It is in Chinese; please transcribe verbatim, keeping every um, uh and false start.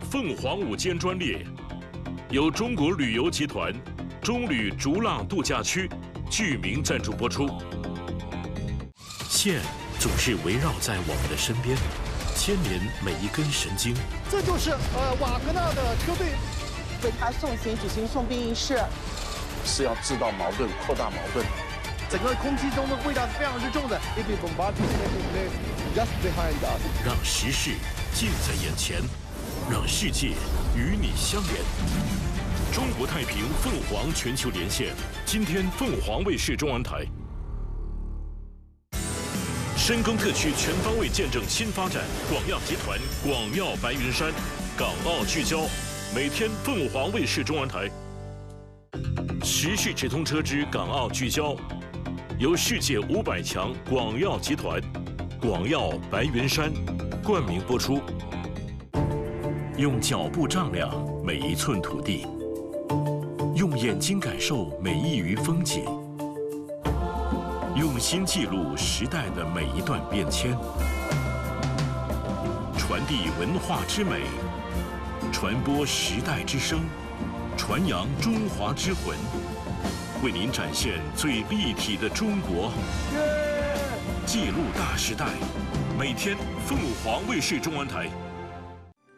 凤凰午间专列，由中国旅游集团中旅逐浪度假区剧名赞助播出。线总是围绕在我们的身边，牵连每一根神经。 这就是呃瓦格纳的车队为他送行举行送殡仪式， 是要制造矛盾、扩大矛盾。 整个空气中的味道是非常之重的。If we bombard this just behind us， 让时事近在眼前，让世界与你相连。中国太平凤凰全球连线，今天凤凰卫视中文台。深耕特区全方位见证新发展，广药集团、广药白云山，港澳聚焦，每天凤凰卫视中文台。时事直通车之港澳聚焦，由世界五百强广药集团、广药白云山冠名播出。用脚步丈量每一寸土地，用眼睛感受每一隅风景，用心记录时代的每一段变迁，传递文化之美，传播时代之声，传扬中华之魂，为您展现最立体的中国，记录大时代。每天凤凰卫视中文台